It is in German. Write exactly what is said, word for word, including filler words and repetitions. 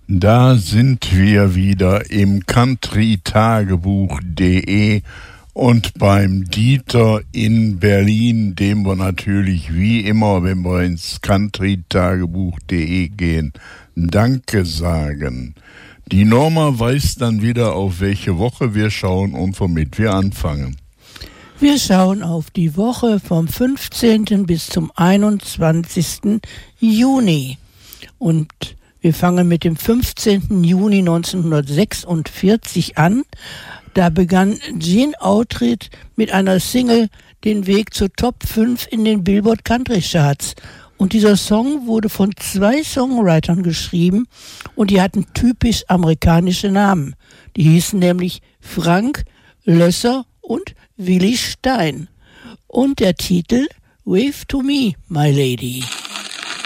Da sind wir wieder im country tagebuch punkt de und beim Dieter in Berlin, dem wir natürlich wie immer, wenn wir ins country tagebuch punkt de gehen, Danke sagen. Die Norma weiß dann wieder, auf welche Woche wir schauen und womit wir anfangen. Wir schauen auf die Woche vom fünfzehnten bis zum einundzwanzigsten Juni. Und wir fangen mit dem fünfzehnten Juni neunzehnhundertsechsundvierzig an. Da begann Gene Autry mit einer Single den Weg zur Top fünf in den Billboard Country Charts. Und dieser Song wurde von zwei Songwritern geschrieben und die hatten typisch amerikanische Namen. Die hießen nämlich Frank Loesser und Willi Stein. Und der Titel Wave to Me, My Lady.